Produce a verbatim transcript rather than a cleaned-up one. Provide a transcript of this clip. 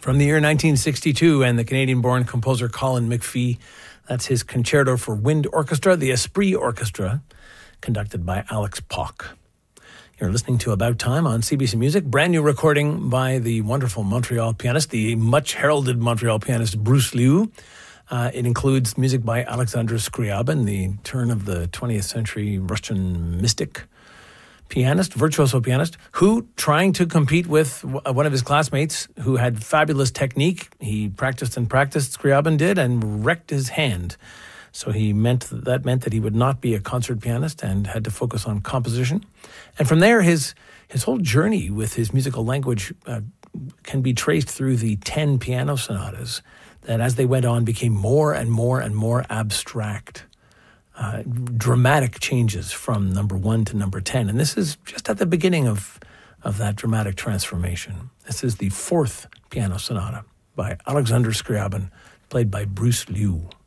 From the year nineteen sixty-two, and the Canadian-born composer Colin McPhee. That's his Concerto for Wind Orchestra, the Esprit Orchestra, conducted by Alex Pock. You're listening to About Time on C B C Music, brand new recording by the wonderful Montreal pianist, the much heralded Montreal pianist Bruce Liu. Uh, it includes music by Alexander Scriabin, the turn of the twentieth century Russian mystic pianist, virtuoso pianist, who, trying to compete with one of his classmates who had fabulous technique, he practiced and practiced, Scriabin did, and wrecked his hand. So he meant that meant that he would not be a concert pianist and had to focus on composition. And from there, his his whole journey with his musical language uh, can be traced through the ten piano sonatas that, as they went on, became more and more and more abstract. Uh, dramatic changes from number one to number ten. And this is just at the beginning of, of that dramatic transformation. This is the fourth piano sonata by Alexander Scriabin, played by Bruce Liu.